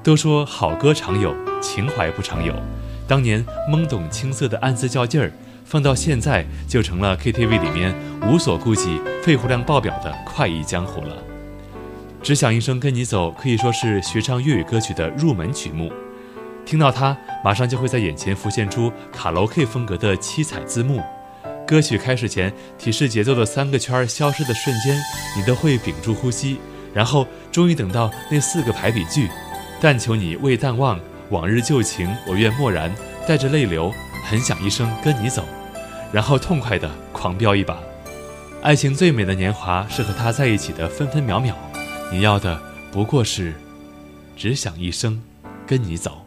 都说好歌常有，情怀不常有。当年懵懂青涩的暗自较劲儿，放到现在就成了 KTV 里面无所顾忌、肺活量爆表的快意江湖了。只想一生跟你走可以说是学唱粤语歌曲的入门曲目，听到它马上就会在眼前浮现出卡拉 OK 风格的七彩字幕。歌曲开始前提示节奏的3个圈消失的瞬间，你都会屏住呼吸，然后终于等到那4个排比句，但求你未淡忘，往日旧情我愿默然，带着泪流，很想一生跟你走，然后痛快地狂飙一把。爱情最美的年华是和他在一起的分分秒秒，你要的不过是只想一生跟你走。